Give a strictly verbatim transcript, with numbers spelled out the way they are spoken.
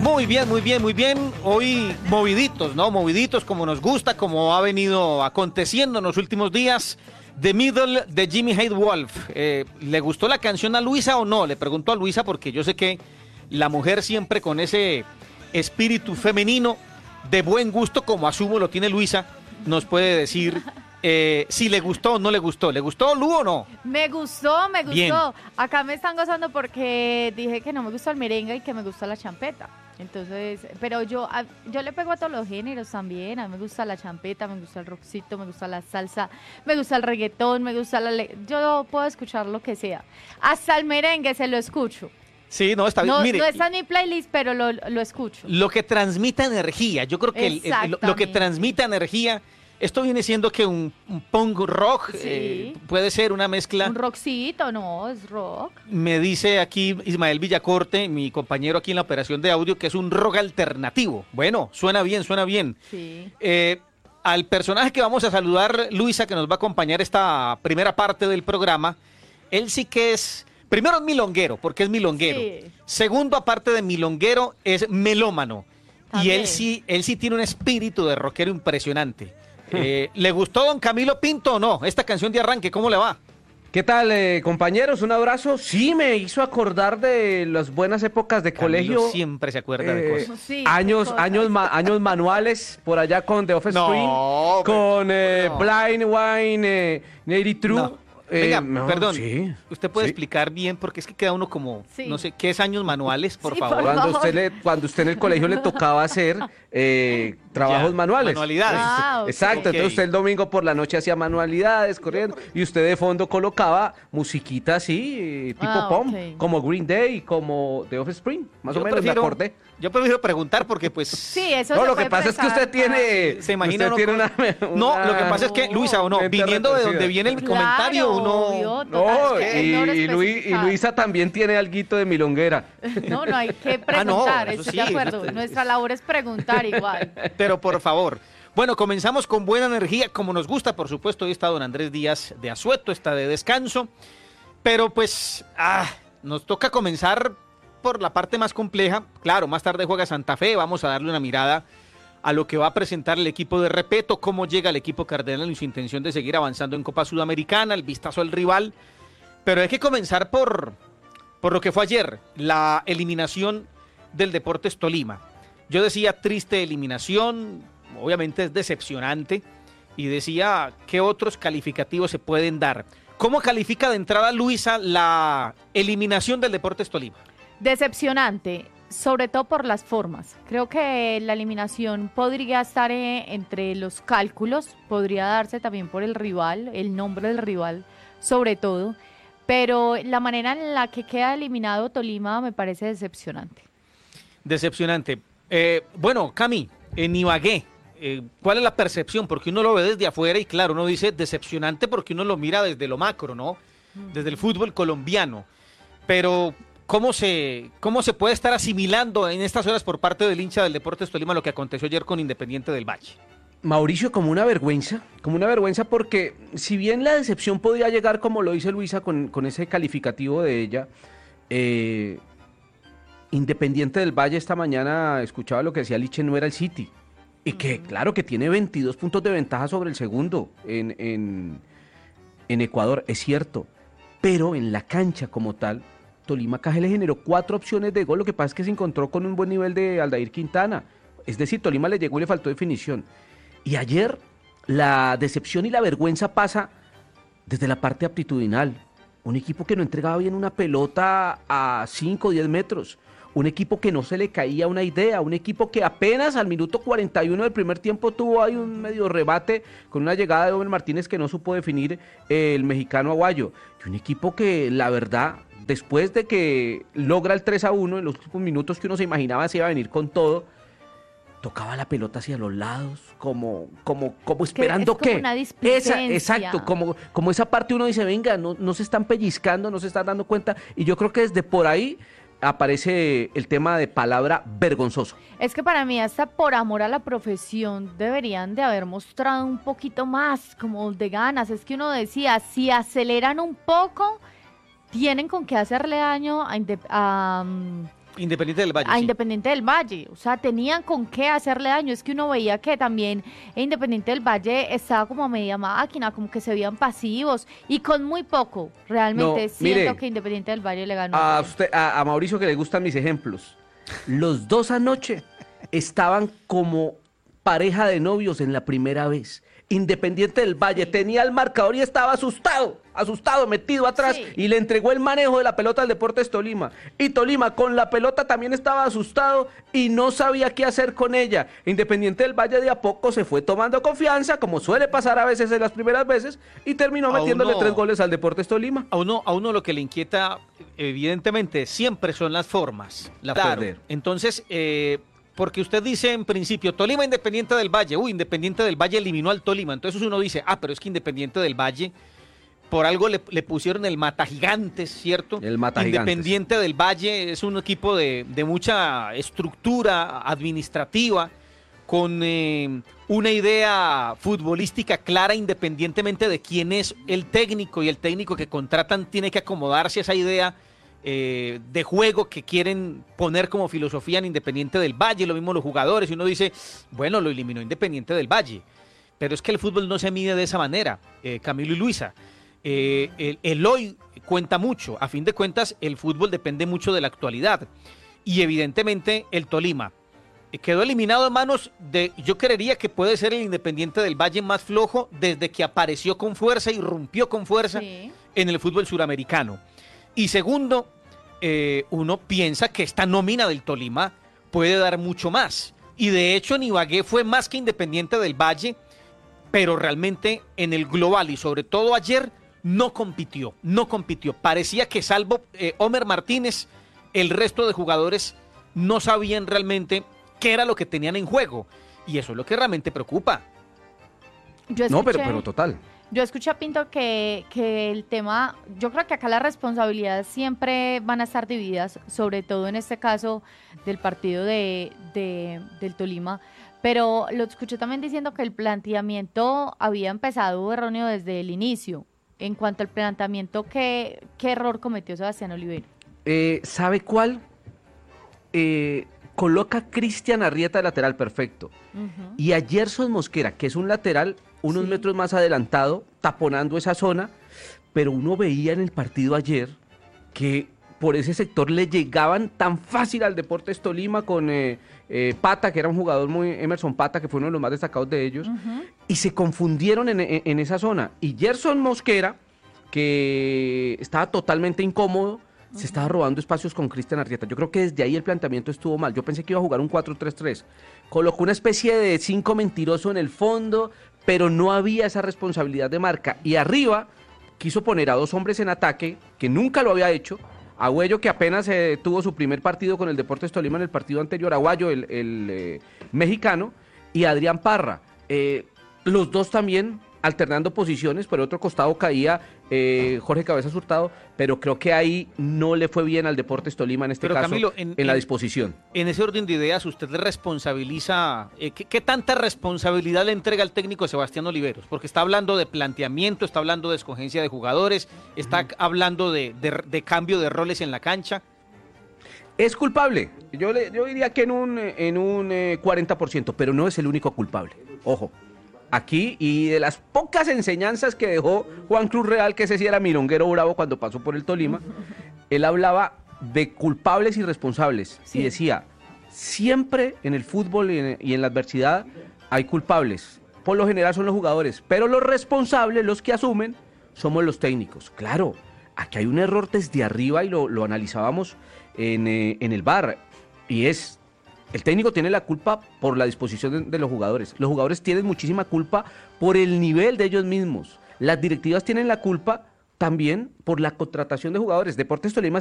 Muy bien, muy bien, muy bien. Hoy moviditos, ¿no? Moviditos como nos gusta, como ha venido aconteciendo en los últimos días. The Middle de Jimmy Hate Wolf. Eh, ¿Le gustó la canción a Luisa o no? Le pregunto a Luisa porque yo sé que la mujer siempre con ese espíritu femenino de buen gusto, como asumo lo tiene Luisa, nos puede decir eh, si le gustó o no le gustó. ¿Le gustó, Lu, o no? Me gustó, me gustó. Bien. Acá me están gozando porque dije que no me gusta el merengue y que me gusta la champeta. Entonces, pero yo a, yo le pego a todos los géneros también. A mí me gusta la champeta, me gusta el rockcito, me gusta la salsa, me gusta el reggaetón, me gusta la... Le yo puedo escuchar lo que sea. Hasta el merengue se lo escucho. Sí, no, está bien. No, Mire, no está en mi playlist, pero lo, lo escucho. Lo que transmita energía, yo creo que el, el, lo, lo que transmita energía, esto viene siendo que un, un punk rock, Sí. eh, puede ser una mezcla. Un rockcito, no, es rock. Me dice aquí Ismael Villacorte, mi compañero aquí en la operación de audio, que es un rock alternativo. Bueno, suena bien, suena bien. Sí. Eh, al personaje que vamos a saludar, Luisa, que nos va a acompañar esta primera parte del programa, él sí que es... Primero es milonguero, porque es milonguero. Sí. Segundo, aparte de milonguero, es melómano. También. Y él sí, él sí tiene un espíritu de rockero impresionante. Eh, ¿Le gustó don Camilo Pinto o no? Esta canción de arranque, ¿cómo le va? ¿Qué tal, eh, compañeros? Un abrazo. Sí, me hizo acordar de las buenas épocas de Camilo colegio. siempre se acuerda de Eh, cosas. Sí, años, qué cosas. años, ma- años manuales por allá con The Offspring, No, con eh, no. Blind Wine, eh, Nady True. No. Eh, Venga, no, perdón, sí, usted puede sí. explicar bien, porque es que queda uno como, Sí. no sé, ¿qué es años manuales, por Sí, favor? por Cuando favor. usted, le, cuando usted en el colegio le tocaba hacer eh, trabajos Ya, manuales. manualidades. Ah, ok. Exacto, Ok. entonces usted el domingo por la noche hacía manualidades corriendo y usted de fondo colocaba musiquita así, eh, tipo Ah, pop, ok. como Green Day, como The Offspring, más Yo o menos prefiero- me acordé. Yo prefiero preguntar porque pues... Sí, eso No, se lo que puede pasa es que prestar usted tiene, Se imagina usted tiene uno una, con- No, una- lo que pasa es que, Luisa, o no, mente viniendo de retorcida. donde viene el Claro, comentario, uno... obvio. No, Total, es que y, no lo y Lui- y especificar. Luisa también tiene alguito de milonguera. No, no hay que Ah, no, preguntar, eso estoy sí, de acuerdo. eso- Nuestra labor es preguntar igual. Pero por favor. Bueno, comenzamos con buena energía, como nos gusta, por supuesto. Hoy está don Andrés Díaz de asueto, está de descanso. Pero pues, ah, nos toca comenzar por la parte más compleja. Claro, más tarde juega Santa Fe, vamos a darle una mirada a lo que va a presentar el equipo de Repeto, cómo llega el equipo cardenal y su intención de seguir avanzando en Copa Sudamericana, el vistazo al rival. Pero hay que comenzar por, por lo que fue ayer, la eliminación del Deportes Tolima. Yo decía triste eliminación, obviamente es decepcionante, y decía qué otros calificativos se pueden dar. ¿Cómo califica de entrada, Luisa, la eliminación del Deportes Tolima? Decepcionante, sobre todo por las formas. Creo que la eliminación podría estar eh, entre los cálculos, podría darse también por el rival, el nombre del rival, sobre todo, pero la manera en la que queda eliminado Tolima me parece decepcionante. Decepcionante. Eh, bueno, Cami, en Ibagué, eh, ¿cuál es la percepción? Porque uno lo ve desde afuera y claro, uno dice decepcionante porque uno lo mira desde lo macro, ¿no? Desde el fútbol colombiano. Pero, ¿cómo se, cómo se puede estar asimilando en estas horas por parte del hincha del Deportes Tolima lo que aconteció ayer con Independiente del Valle? Mauricio, como una vergüenza, como una vergüenza porque si bien la decepción podía llegar, como lo dice Luisa, con, con ese calificativo de ella, eh, Independiente del Valle esta mañana escuchaba lo que decía Liche, no era el City. Y que claro que tiene veintidós puntos de ventaja sobre el segundo en, en, en Ecuador, es cierto. Pero en la cancha como tal, Tolima K G le generó cuatro opciones de gol, lo que pasa es que se encontró con un buen nivel de Aldair Quintana. Es decir, Tolima le llegó y le faltó definición. Y ayer la decepción y la vergüenza pasa desde la parte aptitudinal. Un equipo que no entregaba bien una pelota a cinco o diez metros. Un equipo que no se le caía una idea. Un equipo que apenas al minuto cuarenta y uno del primer tiempo tuvo ahí un medio rebate con una llegada de Omer Martínez que no supo definir eh, el mexicano Aguayo. Y un equipo que, la verdad, después de que logra el tres a uno, en los últimos minutos que uno se imaginaba se iba a venir con todo, tocaba la pelota hacia los lados, como, como, como esperando es como que... una esa, displicencia. exacto, como, como esa parte uno dice, venga, no, no se están pellizcando, no se están dando cuenta, y yo creo que desde por ahí aparece el tema de palabra vergonzoso. Es que para mí hasta por amor a la profesión deberían de haber mostrado un poquito más como de ganas. Es que uno decía, si aceleran un poco, tienen con qué hacerle daño a, Inde- a, um, Independiente del Valle. A sí. Independiente del Valle. O sea, tenían con qué hacerle daño. Es que uno veía que también Independiente del Valle estaba como a media máquina, como que se veían pasivos y con muy poco. Realmente No, siento mire, que Independiente del Valle le ganó. A, usted, a, a Mauricio que le gustan mis ejemplos. Los dos anoche estaban como pareja de novios en la primera vez. Independiente del Valle tenía el marcador y estaba asustado, asustado, metido atrás, Sí. y le entregó el manejo de la pelota al Deportes Tolima. Y Tolima con la pelota también estaba asustado y no sabía qué hacer con ella. Independiente del Valle de a poco se fue tomando confianza, como suele pasar a veces en las primeras veces, y terminó A metiéndole uno- tres goles al Deportes Tolima. A uno, a uno lo que le inquieta, evidentemente, siempre son las formas. La Claro. perder. Entonces, eh, porque usted dice en principio, Tolima Independiente del Valle, uy, Independiente del Valle eliminó al Tolima. Entonces uno dice, ah, pero es que Independiente del Valle, por algo le, le pusieron el Mata Gigantes, ¿cierto? El Mata Gigantes. Independiente del Valle es un equipo de, de mucha estructura administrativa, con eh, una idea futbolística clara, independientemente de quién es el técnico, y el técnico que contratan tiene que acomodarse a esa idea eh, de juego que quieren poner como filosofía en Independiente del Valle. Lo mismo los jugadores, y uno dice, bueno, lo eliminó Independiente del Valle, pero es que el fútbol no se mide de esa manera, eh, Camilo y Luisa. Eh, el, el hoy cuenta mucho. A fin de cuentas, el fútbol depende mucho de la actualidad, y evidentemente el Tolima eh, quedó eliminado en manos de, yo creería que puede ser el Independiente del Valle más flojo desde que apareció con fuerza y rompió con fuerza Sí. en el fútbol suramericano. Y segundo, eh, uno piensa que esta nómina del Tolima puede dar mucho más. Y de hecho, en Ibagué fue más que Independiente del Valle, pero realmente en el global y sobre todo ayer no compitió, no compitió. Parecía que salvo eh, Homer Martínez, el resto de jugadores no sabían realmente qué era lo que tenían en juego. Y eso es lo que realmente preocupa. Yo No, pero, escuché- pero total. Yo escuché a Pinto que, que el tema, yo creo que acá las responsabilidades siempre van a estar divididas, sobre todo en este caso del partido de, de- del Tolima, pero lo escuché también diciendo que el planteamiento había empezado erróneo desde el inicio. En cuanto al planteamiento, ¿qué, qué error cometió Sebastián Oliveira? Eh, ¿Sabe cuál? Eh, coloca a Cristian Arrieta de lateral perfecto. Ujú. Y a Gerson Mosquera, que es un lateral unos Sí. metros más adelantado, taponando esa zona, pero uno veía en el partido ayer que por ese sector le llegaban tan fácil al Deportes Tolima con eh, eh, Pata, que era un jugador muy, Emerson Pata, que fue uno de los más destacados de ellos, Ujú. y se confundieron en, en- en esa zona. Y Gerson Mosquera, que estaba totalmente incómodo, se estaba robando espacios con Cristian Arrieta. Yo creo que desde ahí el planteamiento estuvo mal. Yo pensé que iba a jugar un cuatro tres tres. Colocó una especie de cinco mentiroso en el fondo, pero no había esa responsabilidad de marca. Y arriba quiso poner a dos hombres en ataque, que nunca lo había hecho. Agüello, que apenas eh, tuvo su primer partido con el Deportes Tolima en el partido anterior, Aguayo, el, el, eh, mexicano, y Adrián Parra. Eh, los dos también alternando posiciones, por el otro costado caía eh, Jorge Cabezas Hurtado, pero creo que ahí no le fue bien al Deportes Tolima en este Pero, caso, Camilo, en, en- la en- disposición. En ese orden de ideas, ¿usted le responsabiliza, eh, ¿qué, qué tanta responsabilidad le entrega al técnico Sebastián Oliveros? Porque está hablando de planteamiento, está hablando de escogencia de jugadores, está hablando de, de- de cambio de roles en la cancha. Es culpable, yo, le, yo diría que en un, eh, en un eh, cuarenta por ciento, pero no es el único culpable. Ojo, aquí, y de las pocas enseñanzas que dejó Juan Cruz Real, que ese sí era milonguero bravo cuando pasó por el Tolima, él hablaba de culpables y responsables, Sí. y decía, siempre en el fútbol y en, y en la adversidad hay culpables. Por lo general son los jugadores, pero los responsables, los que asumen, somos los técnicos. Claro, aquí hay un error desde arriba y lo, lo analizábamos en, eh, en el V A R, y es, el técnico tiene la culpa por la disposición de, de los jugadores. Los jugadores tienen muchísima culpa por el nivel de ellos mismos. Las directivas tienen la culpa también por la contratación de jugadores. Deportes Tolima